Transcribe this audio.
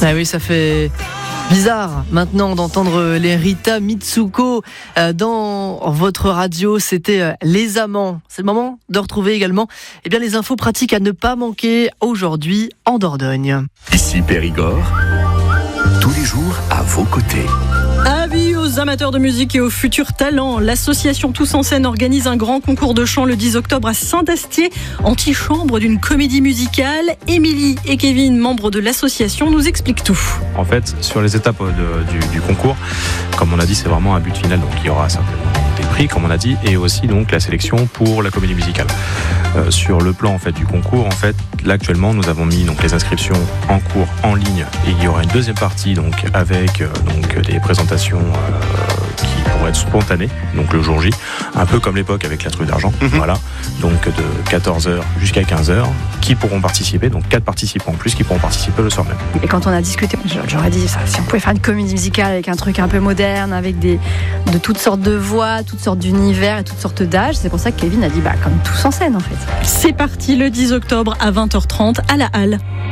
Ah oui, ça fait bizarre maintenant d'entendre les Rita Mitsuko dans votre radio. C'était Les Amants. C'est le moment de retrouver également les infos pratiques à ne pas manquer aujourd'hui en Dordogne. Ici Périgord, tous les jours à vos côtés. Avis aux amateurs de musique et aux futurs talents. L'association Tous en Scène organise un grand concours de chant le 10 octobre à Saint-Astier, antichambre d'une comédie musicale. Émilie et Kevin, membres de l'association, nous expliquent tout. En fait, sur les étapes du concours, comme on a dit, c'est vraiment un but final, donc il y aura certainement des prix, comme on a dit, et aussi donc la sélection pour la comédie musicale. Sur le plan en fait du concours, en fait, là actuellement, nous avons mis donc les inscriptions en cours en ligne, et il y aura une deuxième partie donc avec des présentations qui pourraient être spontanées, donc le jour J, un peu comme l'époque avec la Truffe d'Argent. Voilà, donc de 14h jusqu'à 15h, qui pourront participer, donc 4 participants en plus qui pourront participer le soir même. Et quand on a discuté, j'aurais dit ça, si on pouvait faire une comédie musicale avec un truc un peu moderne, avec de toutes sortes de voix, toutes sortes d'univers et toutes sortes d'âges, c'est pour ça que Kevin a dit comme Tous en Scène en fait. C'est parti le 10 octobre à 20h30 à la Halle.